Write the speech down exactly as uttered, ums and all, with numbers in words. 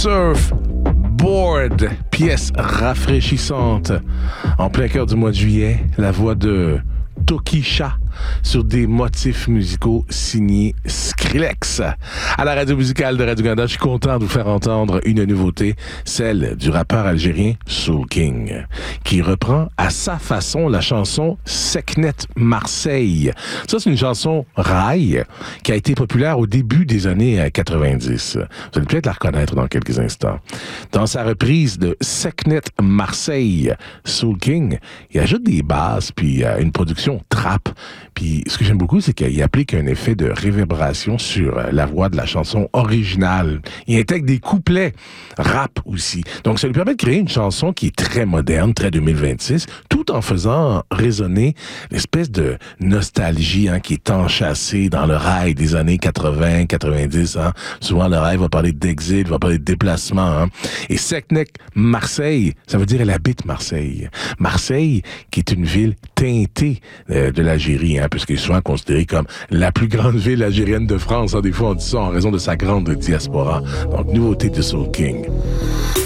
Surfboard, pièce rafraîchissante. En plein cœur du mois de juillet, la voix de Tokischa sur des motifs musicaux signés Skrillex. À la radio musicale de Radio-Canada, je suis content de vous faire entendre une nouveauté, celle du rappeur algérien Soul King, qui reprend à sa façon la chanson Sekhnet Marseille. Ça, c'est une chanson rail qui a été populaire au début des années quatre-vingt-dix. Vous allez peut-être la reconnaître dans quelques instants. Dans sa reprise de Sekhnet Marseille, Soul King, il ajoute des basses puis euh, une production trap. Puis ce que j'aime beaucoup, c'est qu'il applique un effet de réverbération sur la voix de la chanson originale. Il intègre des couplets rap aussi. Donc ça lui permet de créer une chanson qui est très moderne, très deux mille vingt-six, tout en faisant résonner l'espèce de nostalgie hein, qui est enchâssée dans le rail des années quatre-vingts, quatre-vingt-dix. Hein. Souvent, le rail va parler d'exil, va parler de déplacement. Hein. Et Sekhnet Marseille, ça veut dire elle habite Marseille. Marseille, qui est une ville teintée euh, de l'Algérie, hein, puisqu'elle est souvent considérée comme la plus grande ville algérienne de France. Hein. Des fois, on dit ça en raison de sa grande diaspora. Donc, nouveauté de Soul King.